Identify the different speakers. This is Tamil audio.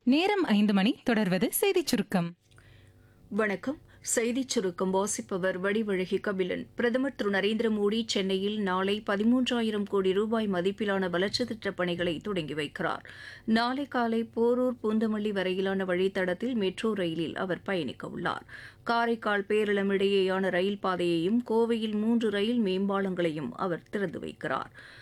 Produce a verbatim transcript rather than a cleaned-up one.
Speaker 1: நேரம் ஐந்து மணி. தொடர்வது செய்திச் சுருக்கம்.
Speaker 2: வணக்கம். செய்திச் சுருக்கம் வாசிப்பவர் வடிவழகி கபிலன். பிரதமர் திரு நரேந்திர மோடி சென்னையில் நாளை பதிமூன்றாயிரம் கோடி ரூபாய் மதிப்பிலான வளர்ச்சித் திட்டப் பணிகளை தொடங்கி வைக்கிறார். நாளை காலை போரூர் பூந்தமல்லி வரையிலான வழித்தடத்தில் மெட்ரோ ரயிலில் அவர் பயணிக்க உள்ளார். காரைக்கால் பேரளம் இடையேயான ரயில் பாதையையும் கோவையில் மூன்று ரயில் மேம்பாலங்களையும் அவர் திறந்து வைக்கிறார்.